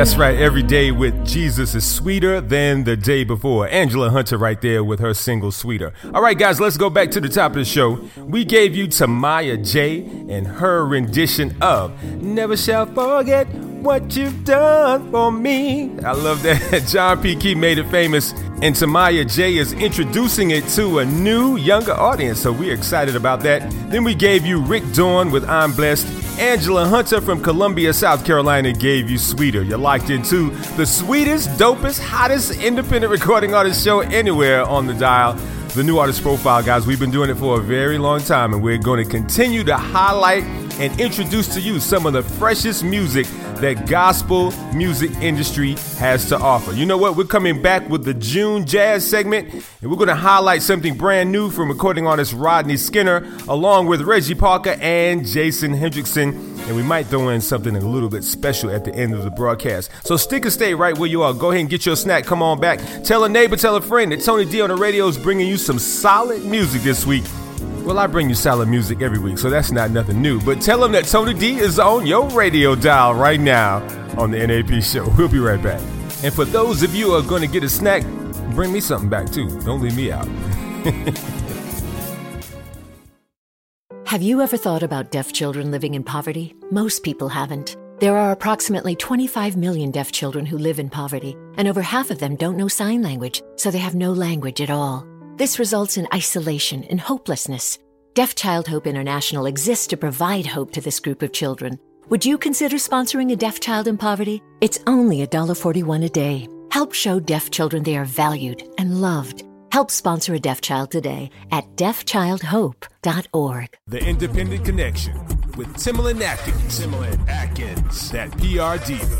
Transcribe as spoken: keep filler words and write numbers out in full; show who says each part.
Speaker 1: That's right, every day with Jesus is sweeter than the day before. Angela Hunter right there with her single Sweeter. All right, guys, let's go back to the top of the show. We gave you Tamaya J and her rendition of Never Shall Forget What You've Done For Me. I love that. John P. Key made it famous, and Tamaya J is introducing it to a new, younger audience, so we're excited about that. Then we gave you Rick Dawn with I'm Blessed. Angela Hunter from Columbia, South Carolina gave you Sweeter. You're locked into the sweetest, dopest, hottest independent recording artist show anywhere on the dial. The New Artist Profile, guys. We've been doing it for a very long time, and we're going to continue to highlight and introduce to you some of the freshest music that gospel music industry has to offer. You know what? We're coming back with the June Jazz segment, and we're going to highlight something brand new from recording artist Rodney Skinner, along with Reggie Parker and Jason Hendrickson, and we might throw in something a little bit special at the end of the broadcast. So stick and stay right where you are. Go ahead and get your snack. Come on back. Tell a neighbor, tell a friend that Tony D on the radio is bringing you some solid music this week. Well, I bring you solid music every week, so that's not nothing new. But tell them that Tony D is on your radio dial right now on the N A P show. We'll be right back. And for those of you who are going to get a snack, bring me something back too. Don't leave me out.
Speaker 2: Have you ever thought about deaf children living in poverty? Most people haven't. There are approximately twenty-five million deaf children who live in poverty, and over half of them don't know sign language, so they have no language at all. This results in isolation and hopelessness. Deaf Child Hope International exists to provide hope to this group of children. Would you consider sponsoring a deaf child in poverty? It's only one dollar forty-one a day. Help show deaf children they are valued and loved. Help sponsor a deaf child today at deaf child hope dot org.
Speaker 1: The Independent Connection with Timbaland Atkins. Timbaland Atkins. That P R diva.